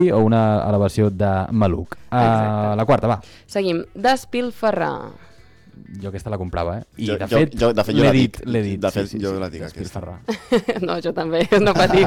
o una elevació de maluc. La quarta, va. Seguim. Despilferrar. Jo aquesta la comprava, I Jo de fet l'he dit. l'he dit. De fet, Sí, jo la dic, aquesta. despilferrar. No, jo també, no patiu.